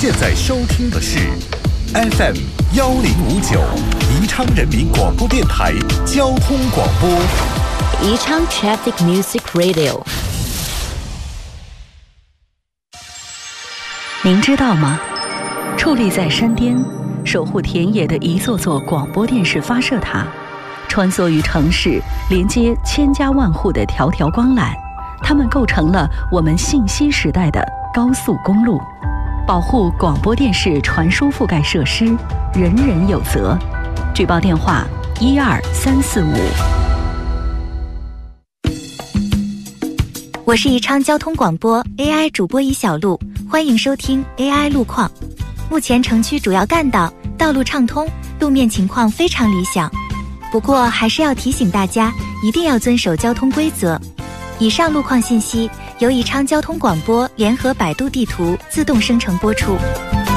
现在收听的是 FM 1059宜昌人民广播电台交通广播， 宜昌 Traffic Music Radio。 您知道吗？矗立在山巅，守护田野的一座座广播电视发射塔，穿梭于城市，连接千家万户的条条光缆，它们构成了我们信息时代的高速公路。保护广播电视传输覆盖设施，人人有责。举报电话12345。 我是宜昌交通广播 AI 主播尹小璐，欢迎收听 AI 路况。目前城区主要干道道路畅通，路面情况非常理想。不过还是要提醒大家，一定要遵守交通规则。以上路况信息由宜昌交通广播联合百度地图自动生成播出。